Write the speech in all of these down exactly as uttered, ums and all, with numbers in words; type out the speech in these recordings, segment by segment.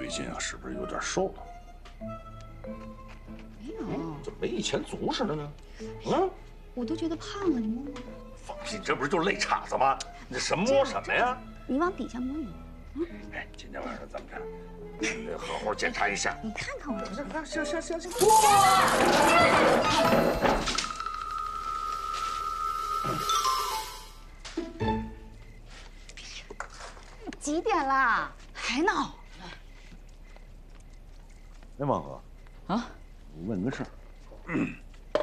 最近啊，是不是有点瘦了？ 没有， 怎么没以前足似的呢？嗯， 我都觉得胖了，你摸摸。 放心，这不是就是肋叉子吗？你这什么摸什么呀？ 你往底下摸一摸。嗯。 哎，今天晚上咱们这好好检查一下。 你看看我这。 行行行行。 几点了？还闹？ 哎，王哥， 啊， 我问你个事儿。嗯。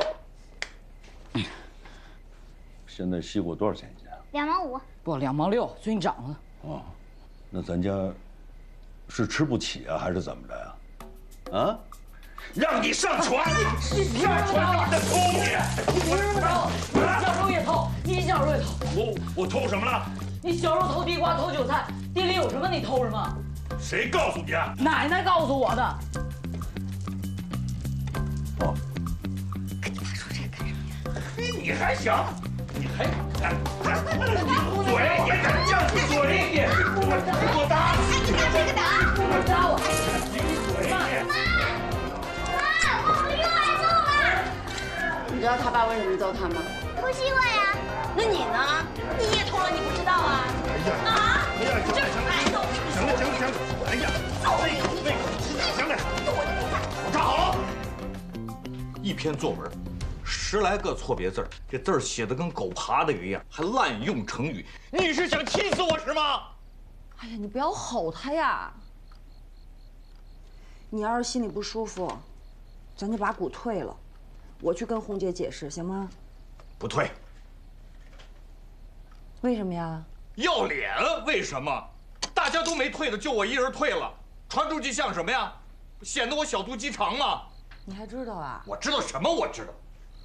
现在西瓜多少钱一斤啊？ 两毛五。 不，两毛六，最近涨了。 哦，那咱家是吃不起啊，还是怎么着呀？啊？让你上船，上船你再偷你！ 你不是偷，你小时候也偷，你小时候也偷。 我我偷什么了？ 你小时候偷地瓜、偷韭菜，地里有什么你偷什么？ 谁告诉你啊？ 奶奶告诉我的。 哦。 跟你妈说这个干什么呀？ 你还想？你还敢？你嘴也敢犟嘴你！我我打死你！ 你打这个打！ 打我！ 你嘴！ 妈，我们又挨揍了。 你知道他爸为什么揍他吗？ 不是我呀。 那你呢？你也偷了，你不知道啊？啊！ 哎呀，行了行了行了，行了行了行了，哎呀，那个那个，行了，我站好了。一篇作文，十来个错别字，这字儿写的跟狗爬的一样，还滥用成语，你是想气死我是吗？ 哎呀，你不要吼他呀！你要是心里不舒服，咱就把股退了，我去跟红姐解释，行吗？ 不退。 为什么呀？ 要脸？为什么？大家都没退的，就我一人退了，传出去像什么呀？显得我小肚鸡肠吗？ 你还知道啊？ 我知道什么？我知道。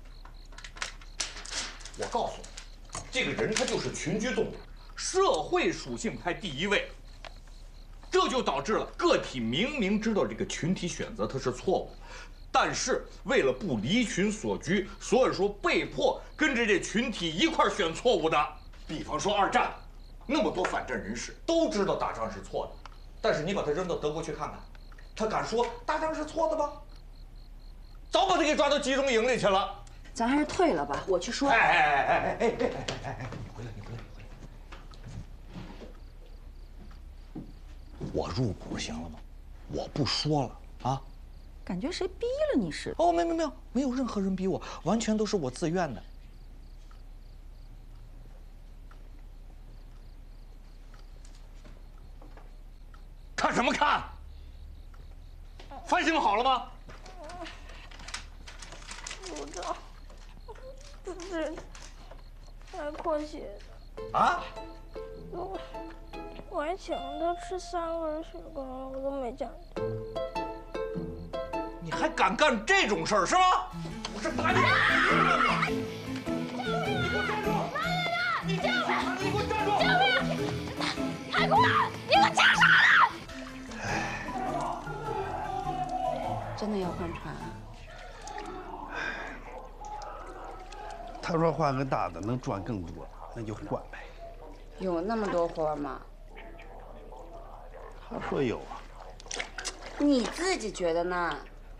我告诉你，这个人他就是群居动物，社会属性排第一位，这就导致了个体明明知道这个群体选择它是错误，但是为了不离群所居，所以说被迫跟着这群体一块选错误的。比方说二战，那么多反战人士都知道打仗是错的，但是你把他扔到德国去看看，他敢说打仗是错的吗？早把他给抓到集中营里去了。 咱还是退了吧，我去说。 哎哎哎哎哎哎哎哎哎！你回来，你回来，你回来！我入股行了吗？我不说了啊！ 感觉谁逼了你似的。 哦，没没没有，没有任何人逼我，完全都是我自愿的。看什么看？反省好了吗？ 部长，不是还扩血的啊？ 我我还请他吃三根雪糕，我都没讲究。 你还敢干这种事儿是吗？我是打你！你给我站住！ 你救命！ 你给我站住！ 救命！海姑娘，你给我架上来！ 真的要换船啊？ 他说换个大的能赚更多，那就换呗。 有那么多活吗？ 他说有啊。 你自己觉得呢？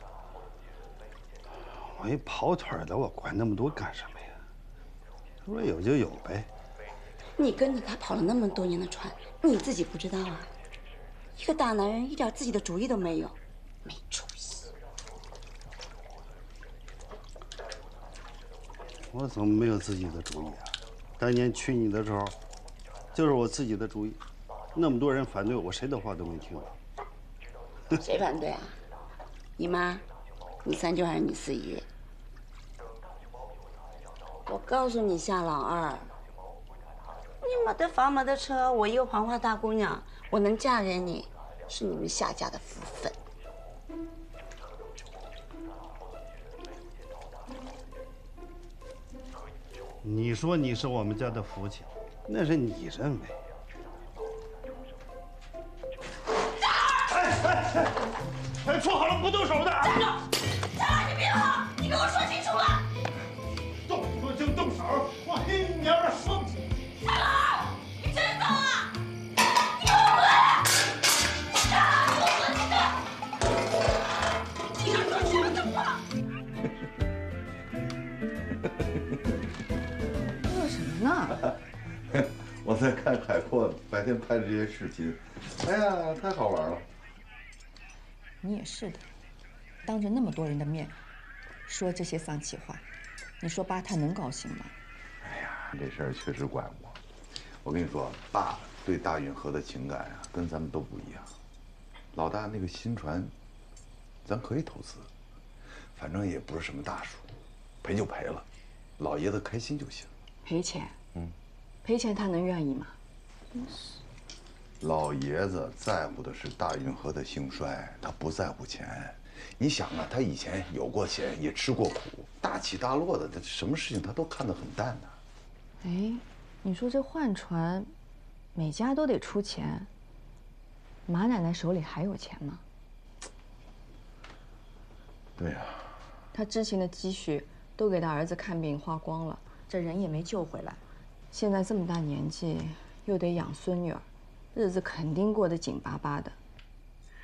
我一跑腿的，我管那么多干什么呀？他说有就有呗。 你跟着他跑了那么多年的船，你自己不知道啊？一个大男人一点自己的主意都没有，没出息。 我怎么没有自己的主意啊？当年娶你的时候，就是我自己的主意。那么多人反对我，谁的话都没听。 谁反对啊？你妈、你三舅还是你四姨？我告诉你，夏老二，你没得房没得车，我一个黄花大姑娘，我能嫁给你，是你们夏家的福分。 你说你是我们家的福气，那是你认为。哎哎哎！哎，说好了不动手的。 站住！夏老二，你别跑！你跟我说清楚了。 动手就动手，我黑你娘的说不清。 夏老二，你真走啊！你给我滚！夏老二，给我滚！你白天拍的这些视频，哎呀，太好玩了。 你也是的，当着那么多人的面说这些丧气话，你说爸他能高兴吗？ 哎呀，这事儿确实怪我。我跟你说，爸对大运河的情感啊，跟咱们都不一样。老大那个新船，咱可以投资，反正也不是什么大数，赔就赔了，老爷子开心就行。 赔钱？ 嗯， 赔钱他能愿意吗？ 老爷子在乎的是大运河的兴衰，他不在乎钱。你想啊，他以前有过钱，也吃过苦，大起大落的，他什么事情他都看得很淡呢。 哎，你说这换船，每家都得出钱，马奶奶手里还有钱吗？ 对呀， 他之前的积蓄都给他儿子看病花光了，这人也没救回来。现在这么大年纪，又得养孙女儿，日子肯定过得紧巴巴的。